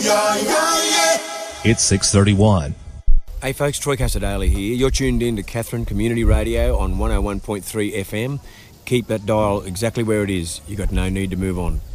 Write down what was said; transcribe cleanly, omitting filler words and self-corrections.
It's 6:31. Hey folks, Troy Casadale here. You're tuned in to Katherine Community Radio on 101.3 FM. Keep that dial exactly where it is. You've got no need to move on.